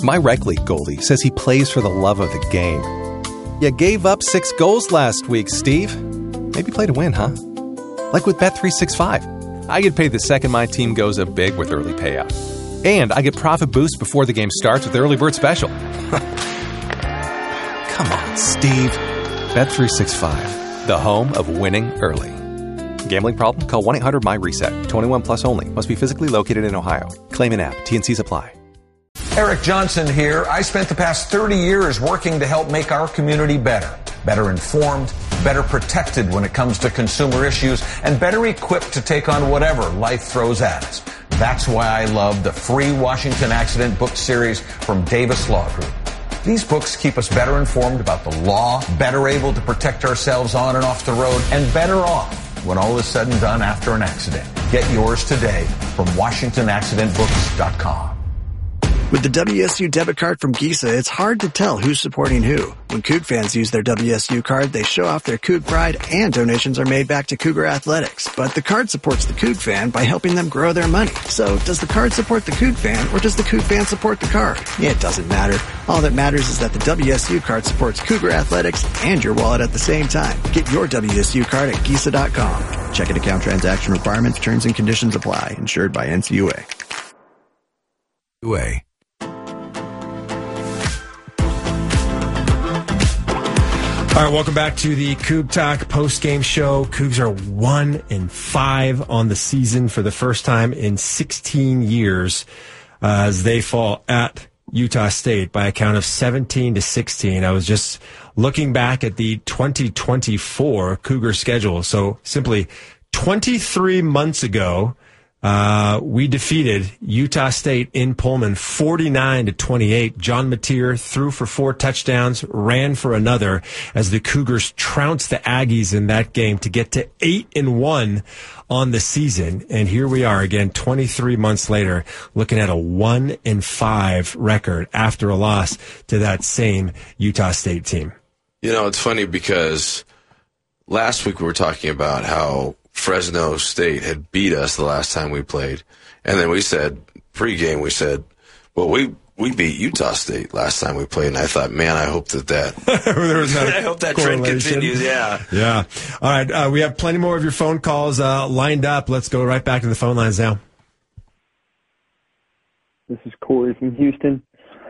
My rec league goalie says he plays for the love of the game. You gave up 6 goals last week, Steve. Maybe play to win, huh? Like with Bet365. I get paid the second my team goes up big with early payout. And I get profit boost before the game starts with Early Bird Special. Come on, Steve. Bet365, the home of winning early. Gambling problem? Call 1-800-MY-RESET. 21 plus only. Must be physically located in Ohio. Claim in app. T&Cs apply. Eric Johnson here. I spent the past 30 years working to help make our community better. Better informed, better protected when it comes to consumer issues, and better equipped to take on whatever life throws at us. That's why I love the free Washington Accident book series from Davis Law Group. These books keep us better informed about the law, better able to protect ourselves on and off the road, and better off when all is said and done after an accident. Get yours today from WashingtonAccidentBooks.com. With the WSU debit card from Giza, it's hard to tell who's supporting who. When Coug fans use their WSU card, they show off their Coug pride and donations are made back to Cougar Athletics. But the card supports the Coug fan by helping them grow their money. So does the card support the Coug fan or does the Coug fan support the card? It doesn't matter. All that matters is that the WSU card supports Cougar Athletics and your wallet at the same time. Get your WSU card at Giza.com. Checking account transaction requirements, terms and conditions apply. Insured by NCUA. All right, welcome back to the Coug Talk post-game show. Cougs are 1-5 on the season for the first time in 16 years as they fall at Utah State by a count of 17-16. I was just looking back at the 2024 Cougar schedule. So simply 23 months ago, we defeated Utah State in Pullman 49-28. John Mateer threw for 4 touchdowns, ran for another as the Cougars trounced the Aggies in that game to get to 8-1 on the season. And here we are again 23 months later looking at a 1-5 record after a loss to that same Utah State team. You know, it's funny because last week we were talking about how Fresno State had beat us the last time we played. And then we said, pregame, we said, well, we beat Utah State last time we played. And I thought, man, I hope that I hope that trend continues. Yeah. Yeah. All right. We have plenty more of your phone calls lined up. Let's go right back to the phone lines now. This is Corey from Houston.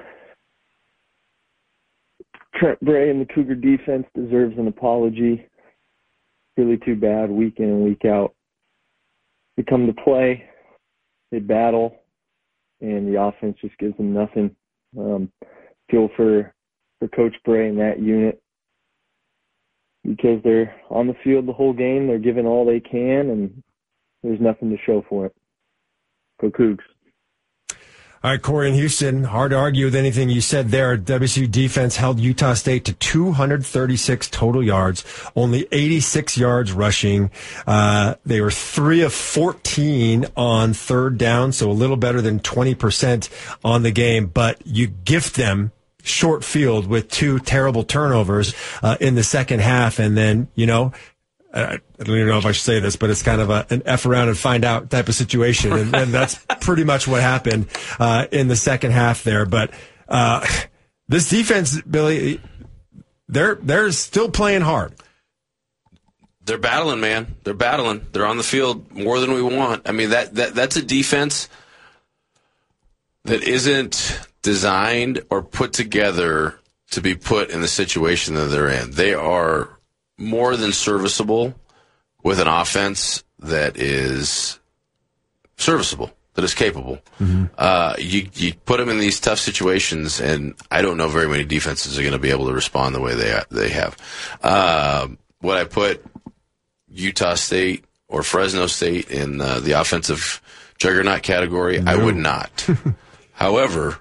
Trent Bray and the Cougar defense deserves an apology. Really too bad week in and week out. They come to play, they battle, and the offense just gives them nothing. Feel for Coach Bray and that unit because they're on the field the whole game. They're giving all they can, and there's nothing to show for it. Go Cougs. All right, Corey in Houston, hard to argue with anything you said there. WSU defense held Utah State to 236 total yards, only 86 yards rushing. They were 3 of 14 on third down, so a little better than 20% on the game, but you gift them short field with 2 terrible turnovers in the second half, and then, you know, I don't even know if I should say this, but it's kind of an F around and find out type of situation. And that's pretty much what happened in the second half there. But this defense, Billy, they're still playing hard. They're battling, man. They're battling. They're on the field more than we want. I mean, that's a defense that isn't designed or put together to be put in the situation that they're in. They are more than serviceable with an offense that is serviceable, that is capable. Mm-hmm. You put them in these tough situations, and I don't know very many defenses are going to be able to respond the way they have. Would I put Utah State or Fresno State in the offensive juggernaut category? No. I would not. However,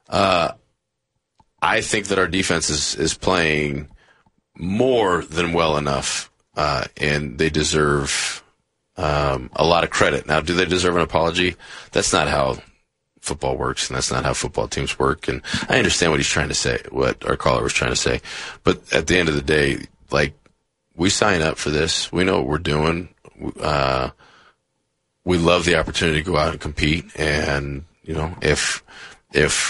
I think that our defense is playing more than well enough, and they deserve a lot of credit. Now, do they deserve an apology? That's not how football works, and that's not how football teams work. And I understand what he's trying to say, what our caller was trying to say. But at the end of the day, like, we sign up for this. We know what we're doing. We love the opportunity to go out and compete. And, you know, if